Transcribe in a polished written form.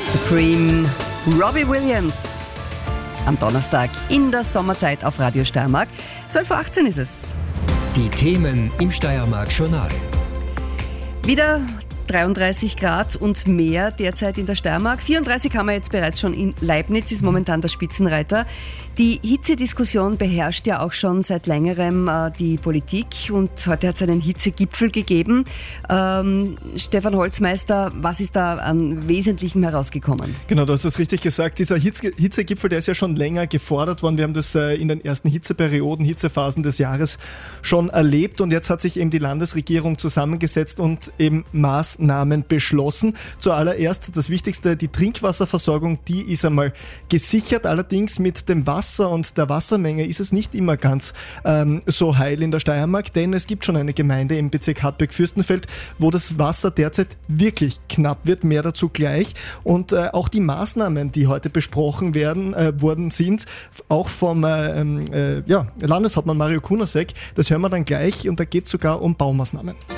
Supreme, Robbie Williams. Am Donnerstag in der Sommerzeit auf Radio Steiermark. 12.18 Uhr ist es. Die Themen im Steiermark-Journal. Wieder 33 Grad und mehr derzeit in der Steiermark. 34 haben wir jetzt bereits schon in Leibniz, ist momentan der Spitzenreiter. Die Hitzediskussion beherrscht ja auch schon seit längerem die Politik und heute hat es einen Hitzegipfel gegeben. Stefan Holzmeister, was ist da an Wesentlichem herausgekommen? Genau, du hast das richtig gesagt. Dieser Hitzegipfel, der ist ja schon länger gefordert worden. Wir haben das in den ersten Hitzeperioden, Hitzephasen des Jahres schon erlebt und jetzt hat sich eben die Landesregierung zusammengesetzt und eben Maßnahmen beschlossen. Zuallererst das Wichtigste, die Trinkwasserversorgung, die ist einmal gesichert. Allerdings mit dem Wasser und der Wassermenge ist es nicht immer ganz so heil in der Steiermark, denn es gibt schon eine Gemeinde im Bezirk Hartberg-Fürstenfeld, wo das Wasser derzeit wirklich knapp wird, mehr dazu gleich. Und auch die Maßnahmen, die heute besprochen worden sind, auch vom Landeshauptmann Mario Kunasek, das hören wir dann gleich und da geht es sogar um Baumaßnahmen.